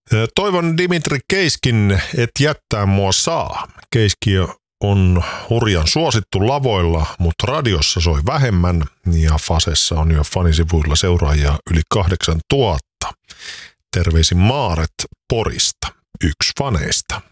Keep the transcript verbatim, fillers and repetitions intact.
Toivon Dimitri Keiskin, et jättää mua saa. Keiski on hurjan suosittu lavoilla, mutta radiossa soi vähemmän ja Fasessa on jo fanisivuilla seuraajia yli kahdeksan tuhatta. Terveisin Maaret Porista, yksi faneista.